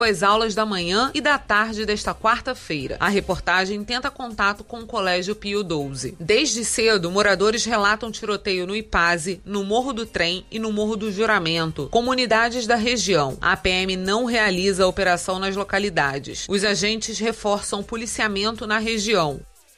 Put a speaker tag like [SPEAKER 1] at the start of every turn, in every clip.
[SPEAKER 1] as aulas da manhã e da tarde desta quarta-feira. A reportagem tenta contato com o Colégio Pio XII. Desde cedo, moradores relatam tiroteio no Ipase, no Morro do Trem e no Morro do Juramento, comunidades da região. A PM não realiza a operação nas localidades. Os agentes reforçam o policiamento na região.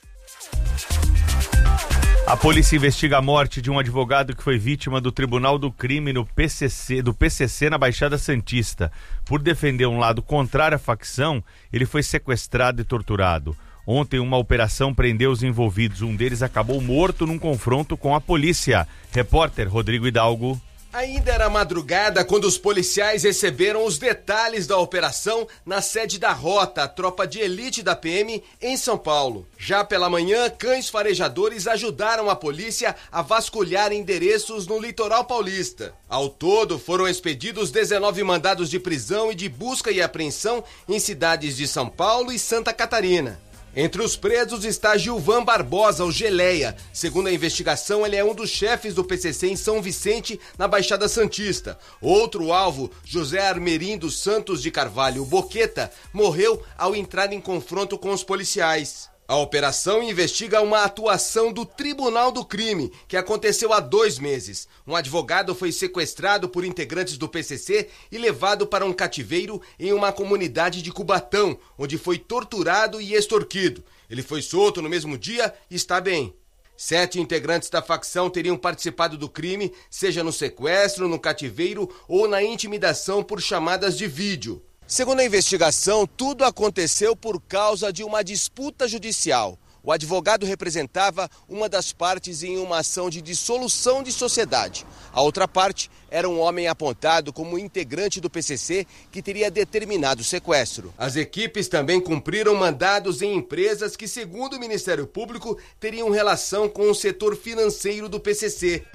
[SPEAKER 2] A polícia investiga a morte de um advogado que foi vítima do Tribunal do Crime do PCC na Baixada Santista. Por defender um lado contrário à facção, ele foi sequestrado e torturado. Ontem, uma operação prendeu os envolvidos. Um deles acabou morto num confronto com a polícia. Repórter Rodrigo Hidalgo.
[SPEAKER 3] Ainda era madrugada quando os policiais receberam os detalhes da operação na sede da Rota, a tropa de elite da PM, em São Paulo. Já pela manhã, cães farejadores ajudaram a polícia a vasculhar endereços no litoral paulista. Ao todo, foram expedidos 19 mandados de prisão e de busca e apreensão em cidades de São Paulo e Santa Catarina. Entre os presos está Gilvan Barbosa, o Geleia. Segundo a investigação, ele é um dos chefes do PCC em São Vicente, na Baixada Santista. Outro alvo, José Armerindo Santos de Carvalho, o Boqueta, morreu ao entrar em confronto com os policiais. A operação investiga uma atuação do Tribunal do Crime, que aconteceu há 2 meses. Um advogado foi sequestrado por integrantes do PCC e levado para um cativeiro em uma comunidade de Cubatão, onde foi torturado e extorquido. Ele foi solto no mesmo dia e está bem. 7 integrantes da facção teriam participado do crime, seja no sequestro, no cativeiro ou na intimidação por chamadas de vídeo. Segundo a investigação, tudo aconteceu por causa de uma disputa judicial. O advogado representava uma das partes em uma ação de dissolução de sociedade. A outra parte era um homem apontado como integrante do PCC que teria determinado o sequestro. As equipes também cumpriram mandados em empresas que, segundo o Ministério Público, teriam relação com o setor financeiro do PCC.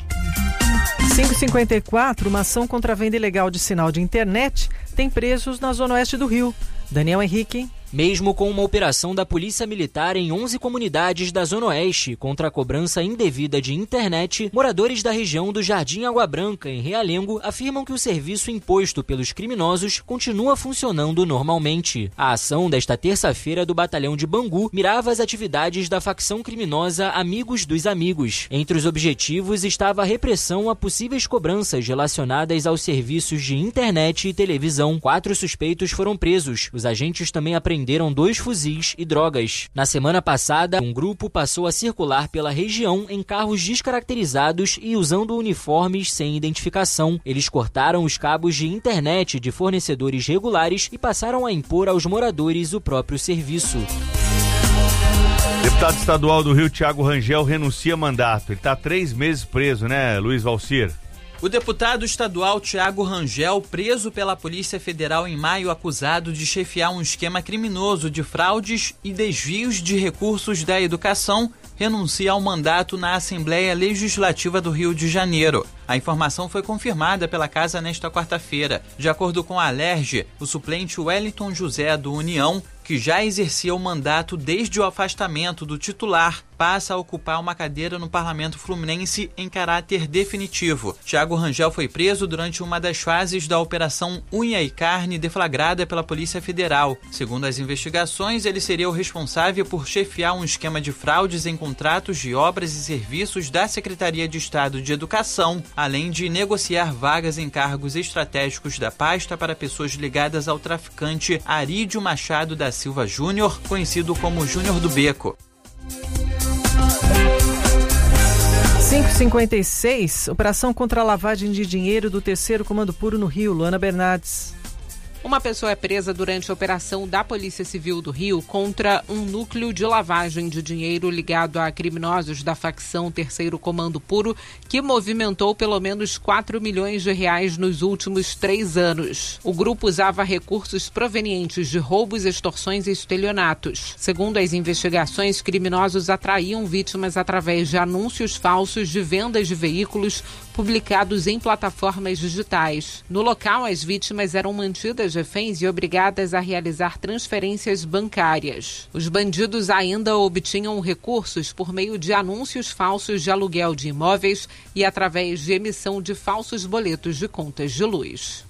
[SPEAKER 4] 5h54, uma ação contra a venda ilegal de sinal de internet tem presos na Zona Oeste do Rio. Daniel Henrique.
[SPEAKER 5] Mesmo com uma operação da Polícia Militar em 11 comunidades da Zona Oeste contra a cobrança indevida de internet, moradores da região do Jardim Água Branca, em Realengo, afirmam que o serviço imposto pelos criminosos continua funcionando normalmente. A ação desta terça-feira do Batalhão de Bangu mirava as atividades da facção criminosa Amigos dos Amigos. Entre os objetivos estava a repressão a possíveis cobranças relacionadas aos serviços de internet e televisão. 4 suspeitos foram presos. Os agentes também apreenderam 2 fuzis e drogas. Na semana passada, um grupo passou a circular pela região em carros descaracterizados e usando uniformes sem identificação. Eles cortaram os cabos de internet de fornecedores regulares e passaram a impor aos moradores o próprio serviço.
[SPEAKER 2] Deputado estadual do Rio, Thiago Rangel, renuncia mandato. Ele está 3 meses preso, né, Luiz Valcir?
[SPEAKER 6] O deputado estadual Thiago Rangel, preso pela Polícia Federal em maio, acusado de chefiar um esquema criminoso de fraudes e desvios de recursos da educação, renuncia ao mandato na Assembleia Legislativa do Rio de Janeiro. A informação foi confirmada pela Casa nesta quarta-feira. De acordo com a Alerj, o suplente Wellington José do União, que já exercia o mandato desde o afastamento do titular, passa a ocupar uma cadeira no Parlamento Fluminense em caráter definitivo. Thiago Rangel foi preso durante uma das fases da Operação Unha e Carne deflagrada pela Polícia Federal. Segundo as investigações, ele seria o responsável por chefiar um esquema de fraudes em contratos de obras e serviços da Secretaria de Estado de Educação, além de negociar vagas em cargos estratégicos da pasta para pessoas ligadas ao traficante Arídio Machado da Silva Júnior, conhecido como Júnior do Beco.
[SPEAKER 4] 5h56, operação contra a lavagem de dinheiro do 3º Comando Puro no Rio. Luana Bernardes.
[SPEAKER 1] Uma pessoa é presa durante a operação da Polícia Civil do Rio contra um núcleo de lavagem de dinheiro ligado a criminosos da facção 3º Comando Puro, que movimentou pelo menos 4 milhões de reais nos últimos 3 anos. O grupo usava recursos provenientes de roubos, extorsões e estelionatos. Segundo as investigações, criminosos atraíam vítimas através de anúncios falsos de vendas de veículos publicados em plataformas digitais. No local, as vítimas eram mantidas reféns e obrigadas a realizar transferências bancárias. Os bandidos ainda obtinham recursos por meio de anúncios falsos de aluguel de imóveis e através de emissão de falsos boletos de contas de luz.